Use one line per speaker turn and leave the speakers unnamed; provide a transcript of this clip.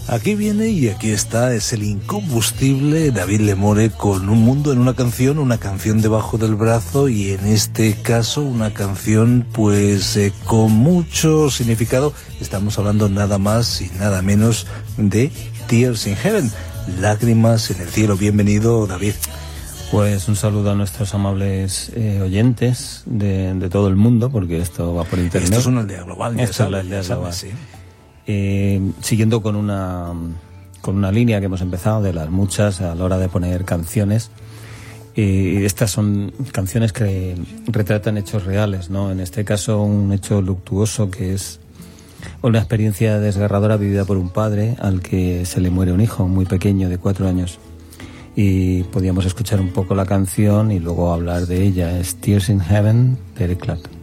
Aquí viene y aquí está, es el incombustible David Lemore con Un mundo en una canción debajo del brazo, y en este caso una canción pues con mucho significado. Estamos hablando nada más y nada menos de Tears in Heaven, Lágrimas en el cielo. Bienvenido, David.
Pues un saludo a nuestros amables oyentes de todo el mundo, porque esto va por internet.
Esto es una aldea global,
esto es la aldea global. Sí. Siguiendo con una línea que hemos empezado de las muchas a la hora de poner canciones, estas son canciones que retratan hechos reales, ¿no? En este caso un hecho luctuoso, que es una experiencia desgarradora vivida por un padre al que se le muere un hijo muy pequeño de 4 años, y podíamos escuchar un poco la canción y luego hablar de ella. Es Tears in Heaven de Eric Clapton.